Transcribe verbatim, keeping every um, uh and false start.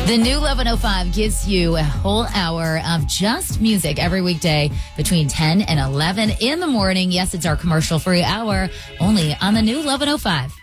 The new eleven oh five gives you a whole hour of just music every weekday between ten and eleven in the morning. Yes, it's our commercial-free hour only on the new eleven oh five.